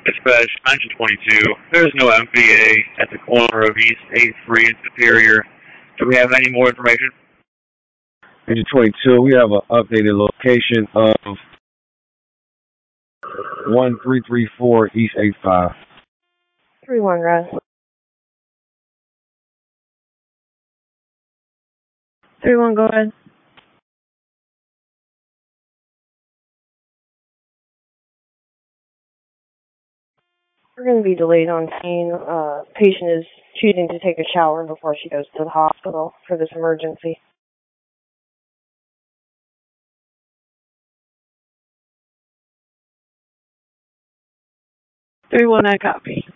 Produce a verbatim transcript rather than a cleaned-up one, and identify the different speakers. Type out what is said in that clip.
Speaker 1: Dispatch nine twenty-two. There's no M V A at the corner of East eighth Street and Superior. Do we have any more information?
Speaker 2: Engine twenty-two, we have an updated location of one three three four East eighty-five.
Speaker 3: three one, guys. three one, go ahead. We're going to be delayed on scene. Uh, patient is choosing to take a shower before she goes to the hospital for this emergency. three one, I copy.